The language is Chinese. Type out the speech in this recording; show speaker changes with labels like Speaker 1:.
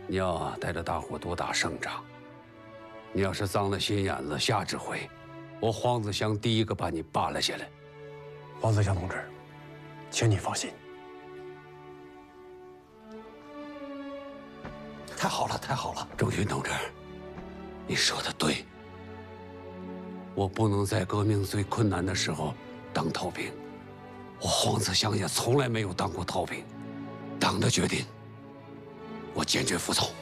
Speaker 1: 你要带着大伙多打胜仗。你要是脏了心眼子，下指挥，我黄子祥第一个把你扒拉下来。
Speaker 2: 黄子祥同志，请你放心。
Speaker 3: 太好了，太好了，
Speaker 1: 仲勋同志，你说的对。我不能在革命最困难的时候当逃兵，我黄子祥也从来没有当过逃兵。党的决定，我坚决服从。